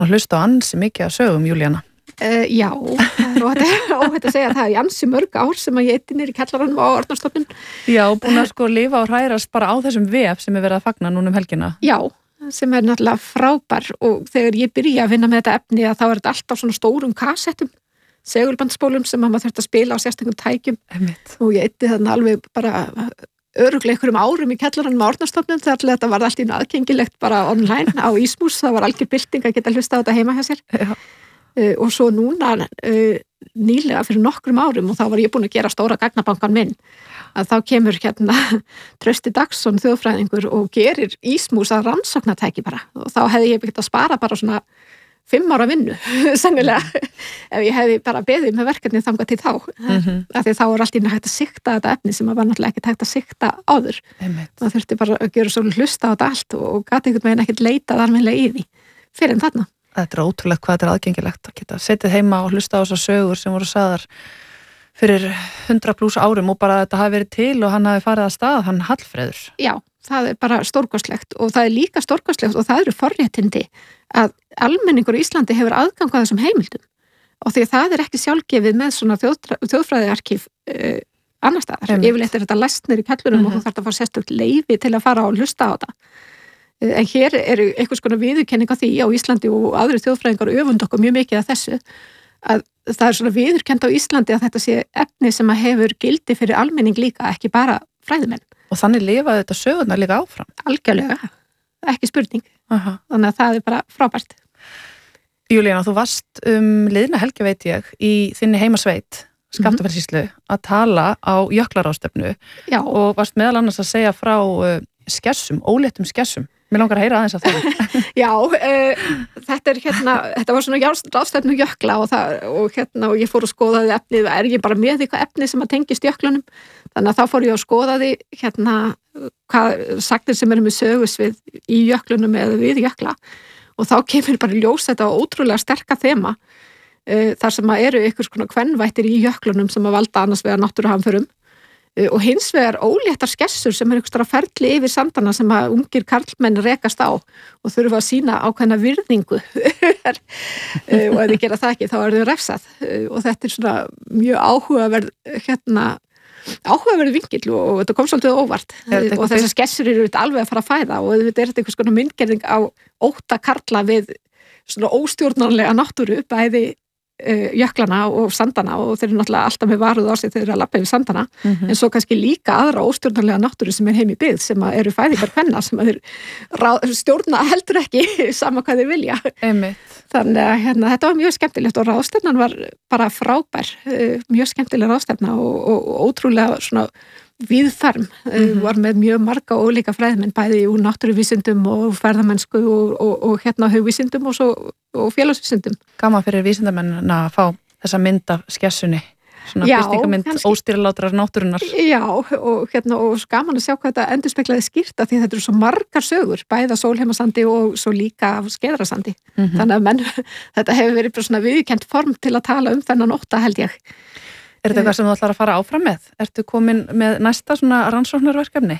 Og hlusta á ansi mikið að sögum, Júlíana. Já, það er óhætt að segja að það er ansi mörg ár sem að ég eitti niður í kjallaranum á Árnastofnun. Já, búin að sko lifa og hrærast bara á þessum vef sem verið að fagna núna helgina. Já, sem náttúrulega frábær og þegar ég byrja að vinna með þetta efni að þá er þetta alltaf svona stórum kassettum, segulbandspólum sem maður þurft að spila á sérstökum tækjum. Og ég eitti þarna alveg bara örugglega einhverjum árum í kjallaranum á Árnastofnun þegar þetta var allt í aðgengilegt bara online á Ísmús, það var algjör bylting að geta hlusta á þetta heima hjá sér. Já. Og svo núna nýlega fyrir nokkrum árum og þá var ég búin að gera stóra gagnabankan minn að þá kemur Trausti Dagsson þjóðfræðingur og gerir Ísmús að rannsóknartæki bara og þá hefði ég byggt að spara bara svona 5 ára vinnu sennilega ef ég hefði bara beðið með verkefni þangað til þá af því þá er allt í hægt að sikta þetta efni sem var náttúrulega ekkert hægt að sikta áður það þurfti bara að gera svo hlusta á þetta allt og gati einhvern veginn ekkert leitað almennilega í því fyrir en þarna. Þetta er ótrúlegt hvað þetta er aðgengilegt að geta setið heima og hlusta á þessar sögur sem voru sagðar fyrir 100+ árum og bara þetta hafi verið til og hann hafi farið að stað, hann Hallfreður. Já, það er bara stórkostlegt og það er líka stórkostlegt og það eru forréttindi að almenningur í Íslandi hefur aðgang að þessum heimildum og því að það er ekki sjálfgefið með svona þjóðfræðiarkíf annar staðar. Yfirleitt er þetta læst niður í kjallunum og þú þarft að fara sérstakt leyfi til að fara og hlusta á þetta. En hér eru einhvers konar viðurkenning á því á Íslandi og aðri þjóðfræðingar öfund okkur mjög mikið af þessu að það er svona viðurkennt á Íslandi að þetta sé efni sem að hefur gildi fyrir almenning líka, ekki bara fræðimenn. Og þannig lifaði þetta sögurnar líka áfram? Algjörlega, ekki spurning. Þannig að það er bara frábært. Júlíana, þú varst liðna helgi veit ég í þinni heimasveit, Skaftafellssýslu, að tala á jöklaráðstefnu og varst meðal annars að segja frá skessum, óléttum skessum. Mér langar að heyra aðeins að það. Já, þetta var svona ráðstefnu jökla og ég fór að skoða því efnið, er ég bara með eitthvað efni sem að tengist jöklunum, þannig að þá fór ég að skoða því hvað sagtir sem eru með sögusvið í jöklunum eða við jökla og þá kemur bara ljós þetta ótrúlega sterka þema þar sem að eru einhvers konar kvenvættir í jöklunum sem að valda annars vegar náttúruhamförum og hins vegar óléttar skessur sem er einhverstara ferli yfir sandana sem að ungir karlmenn rekast á og þurfa að sýna ákveðna virðingu og ef þið gera það ekki þá er þau refsað og þetta er svona mjög áhugaverð vingill og þetta kom svolítið óvart og þessar skessur eru alveg að fara að fæða og þetta er einhvers konar myndgerðing á ótta karla við svona óstjórnarlega náttúru bæði jöklana og sandana og þeir eru náttúrulega alltaf með varuð á sig þegar þeir eru að labba yfir sandana en svo kannski líka aðra óstjórnarlega náttúru sem er heim í byggð sem eru fæðingar kvenna sem að þeir stjórna heldur ekki sama hvað þeir vilja. Þannig að þetta var mjög skemmtilegt og ráðstefnan var bara frábær, mjög skemmtileg ráðstefna og ótrúlega svona víðfærm, var með mjög marga og líka fræðmenn bæði úr náttúruvísindum og ferðamennsku og hugvísindum og félagsvísindum. Gaman fyrir vísindamenn að fá þessa mynd af skessunni, svona birtingamynd óstýralátrar náttúrunnar. Já, og gaman að sjá hvað þetta endurspeglaði skýrt því þetta eru svo margar sögur, bæði á Sólheimasandi og svo líka á Skeiðarársandi. Þannig að þetta hefur verið bara svona viðurkennt form til að tala þennan ótta held ég. Er þetta eitthvað sem þú ætlar að fara áfram með? Ertu komin með næsta svona rannsóknarverkefni?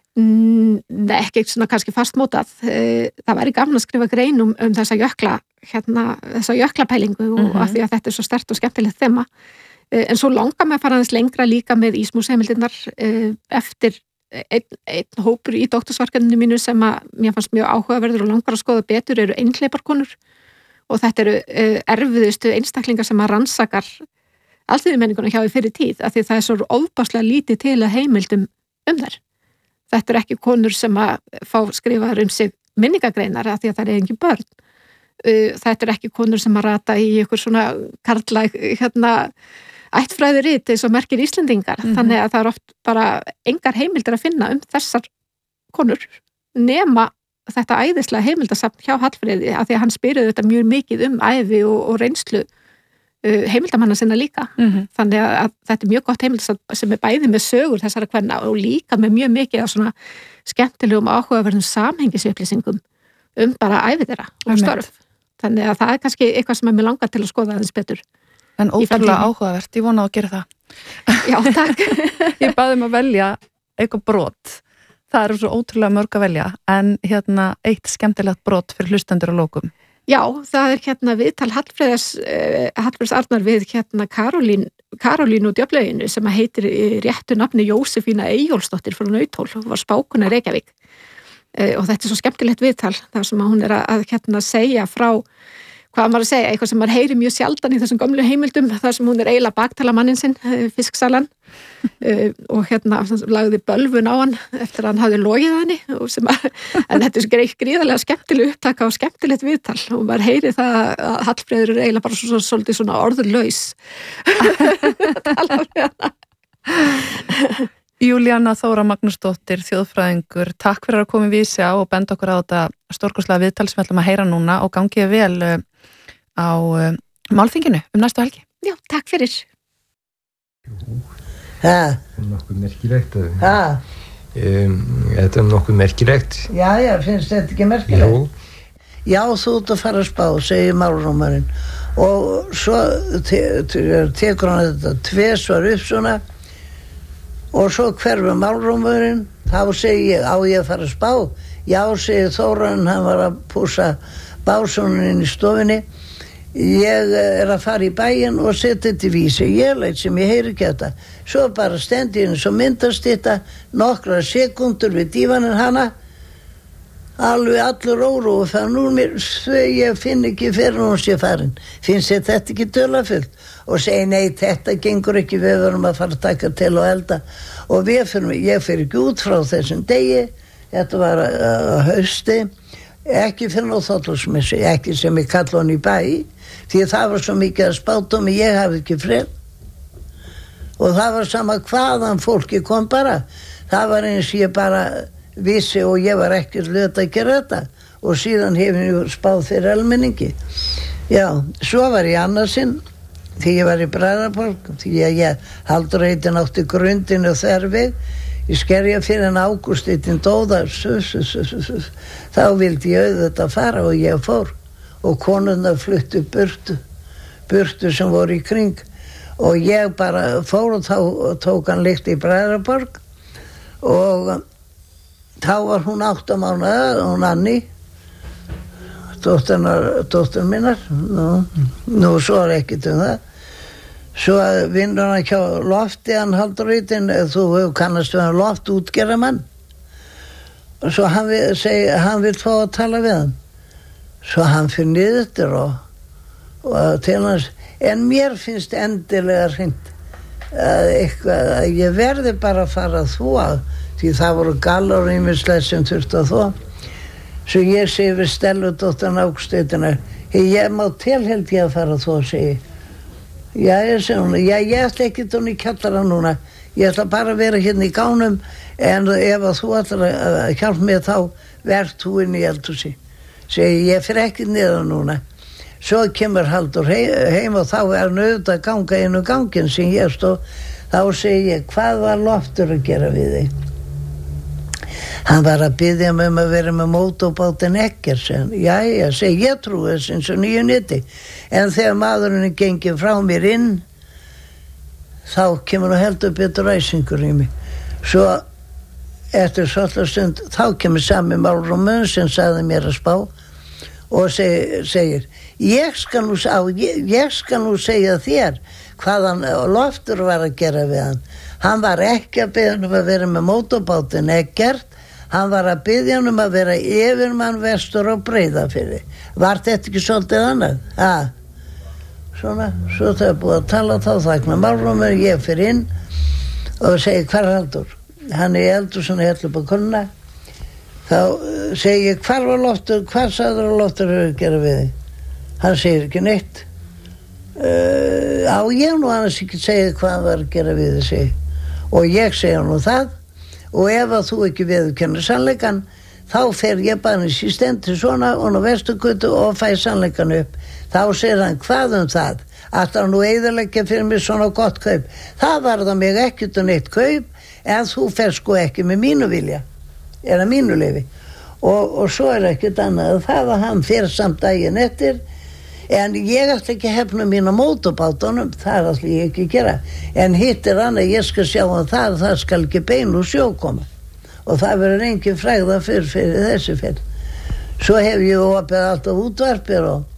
Nei, ekki svona kannski fastmótað. Það væri gaman að skrifa grein þessa jökla, þessa jöklapælingu og af því að þetta er svo sterkt og skemmtilegt þema. En svo langar mig að fara aðeins lengra líka með Ísmúsheimildirnar eftir einn hópur í doktorsverkefninu mínu sem að mér fannst mjög áhugaverður og langar að skoða betur eru einhleyparkonur og þetta eru erfiðustu einstaklingar sem að rannsakar alþýðumenninguna hjá í fyrir tíð af því það er svo ofboðslega lítið til að heimildum þær. Þetta er ekki konur sem að fá skrifaðar sig minningagreinar af því að það er engin börn. Þetta er ekki konur sem að rata í einhver svona karlæg ættfræðirit eins og merkir Íslendingar. Þannig að það er oft bara engar heimildir að finna þessar konur nema þetta æðislega heimildasafn hjá Hallfreði af því að hann spyrir þetta mjög mikið ævi og reynslu heimildamanna sinna líka. Þannig að þetta er mjög gott heimildasafn sem er bæði með sögur þessara kvenna og líka með mjög mikið af svona skemmtilegum áhugaverðum samhengisupplýsingum bara ævi þeirra og störf. Þannig að það er kannski eitthvað sem mér langar til að skoða aðeins betur. En ótrúlega áhugavert, ég vona að gera það. Já, takk. Ég baði að velja eitthvað brot. Það eru svo ótrúlega mörg að velja, en eitt skemmtilegt brot fyrir hlustendur og lókum. Já, það viðtal Hallfreðs Arnar við Karolínu Djöflauginu sem heitir réttu nafni Jósefína Eyjólfsdóttir frá Nauthól, hún var spákona í Reykjavík og þetta svo skemmtilegt viðtal þar sem hún að segja frá hvað maður að segja, eitthvað sem maður heyri mjög sjaldan í þessum gömlu heimildum, þar sem hún eiginlega baktala mannin sinn, fisksalan og lagði bölvun á hann eftir að hann hafði logið henni en þetta gríðarlega skemmtileg upptaka og skemmtilegt viðtal og maður heyri það að Hallfreður eiginlega bara svolítið svona orðurlaus að tala við hana. Júlíana Þóra Magnúsdóttir, þjóðfræðingur, takk fyrir að koma í vísi á og benda okkur á þetta stórkostlega viðtal sem við ætlum að heyra núna og gangið vel á málþinginu næstu helgi. Já, takk fyrir. Nokkuð merkilegt. Þetta nokkuð merkilegt. Já, finnst þetta ekki merkilegt? Já, þú ert að fara að spá, segir málrómarinn. Og svo tekur hann þetta tvisvar upp svona og svo hverfur málrómarinn, þá segi ég, á ég að fara að spá? Já, segir Þóran, hann var að pússa básónin í stofinni. Ég að fara í bæinn og setja þetta í vísi. Ég leit sem ég heyri ekki þetta. Svo bara stendi henni, svo myndast þetta nokkra sekundur við dívanin hana. Alveg allur órói fann úr mér, ég finn ekki fyrir hún sé farin. Finnst þetta ekki dölafullt? Og segi nei, þetta gengur ekki, við verum að fara að taka til og elda. Og ég fyrir ekki út frá þessum degi, þetta var að hausti, ekki fyrir náðu þóttúrsmissi, ekki sem ég kalla hann í bæ, því það var svo mikið að spátum og ég hafði ekki frið. Og það var sama hvaðan fólki kom bara. Það var eins ég bara vissi og ég var ekki hlut að gera þetta og síðan hefur ég spáð fyrir almenningi. Já, svo var ég annarsinn því ég var í Bræðraborg, því ég Halldór átti grundin og þerfið. Ég skerja fyrir en Ágústitinn dóða, þá vildi ég auðvitað fara og ég fór og konurnar fluttu burtu sem voru í kring og ég bara fór og þá tók hann líkt í Bræðraborg og þá var hún 8 mánaða, hún Anni, dóttur minnar, nú svo ekkert það. Svo vinnur hann hjá Lofti, hann Halldór, þú kannast við hann Loft útgerðarmann. Og svo hann vil fá að tala við hann. Svo hann fyrir niður og til hans, en mér finnst endilega hreint að ég verði bara að fara að þvó því það voru gallar ýmislegt sem þurfti að þvó. Svo ég segi við Stellu dóttur Ágústínu, ég má til held ég að fara að þvó, segi Já, ég segi hún, ég ætla ekki hún í kjallara núna, ég ætla bara að vera hérna í gánum, en ef að þú ætla að hjálpa mér þá verð þú inn í eldhúsi. Segi, ég fyrir ekki niður núna. Svo kemur Halldór heim og þá hann auðvitað að ganga inn ganginn sem ég stóð, þá segi ég, hvað var Loftur að gera við þig? Hann var að biðja mig að vera með mótóbátinn Eggers. Jæja, segi, ég trúi þess eins og 990. En þegar maðurinn gengið frá mér inn, þá kemur hann heldur betur ræsingur í mig. Svo eftir svolítið stund, þá kemur sami málrómur sem sagði mér að spá og segir, ég skal nú segja þér hvað hann Loftur var að gera við hann. Hann var ekki að biðja hann að vera með mótóbátinn Eggert, hann var að biðja hann að vera yfirmann vestur á Breiðafirði. Var þetta ekki svolítið annað? Svona, svo það búið að tala þá þakna málrómur, ég fyrir inn og segi, hvar Halldór? Hann í eldhúsinu heldur upp á konuna. Þá segi ég, hvar var Loftur, hvað sagður Loftur að gera við þig? Hann segir ekki neitt. Ég nú annars ekki segja hvað hann var að gera við þig, segi. Og ég segja nú það, og ef að þú ekki viðurkennir sannleikann, þá fer ég bara í stendur svona og á Vesturgötu og fæ sannleikann upp. Þá segir hann, hvað það? Ætlar nú eyðileggja fyrir mig svona gott kaup? Það var það mig ekkert og neitt kaup, en þú fer sko ekki með mínu vilja, eða mínu leyfi. Og svo ekkert annað, það var hann fyrir samt daginn eftir, en ég ætla ekki að hefna mín á mótorbátunum, það ætla ég ekki að gera. En hitt annað, ég skal sjá það skal ekki bein úr sjó koma. Og það verður engin frægða fyrir þessi fyrir. svo hef ég opið alltaf útvarpir og